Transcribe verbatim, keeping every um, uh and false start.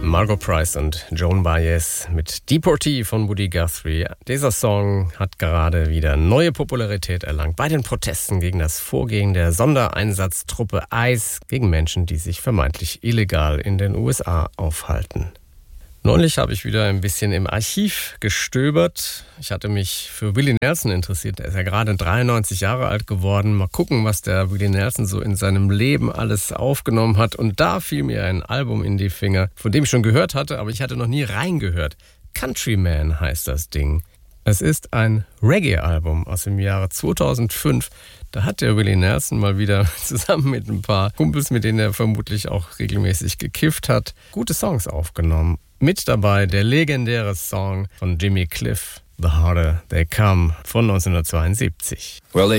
Margo Price und Joan Baez mit Deportee von Woody Guthrie. Dieser Song hat gerade wieder neue Popularität erlangt bei den Protesten gegen das Vorgehen der Sondereinsatztruppe ICE gegen Menschen, die sich vermeintlich illegal in den U S A aufhalten. Neulich habe ich wieder ein bisschen im Archiv gestöbert. Ich hatte mich für Willie Nelson interessiert. Er ist ja gerade dreiundneunzig Jahre alt geworden. Mal gucken, was der Willie Nelson so in seinem Leben alles aufgenommen hat. Und da fiel mir ein Album in die Finger, von dem ich schon gehört hatte, aber ich hatte noch nie reingehört. Countryman heißt das Ding. Es ist ein Reggae-Album aus dem Jahre zweitausendfünf. Da hat der Willie Nelson mal wieder zusammen mit ein paar Kumpels, mit denen er vermutlich auch regelmäßig gekifft hat, gute Songs aufgenommen. Mit dabei der legendäre Song von Jimmy Cliff, The Harder They Come von neunzehnhundertzweiundsiebzig. Well,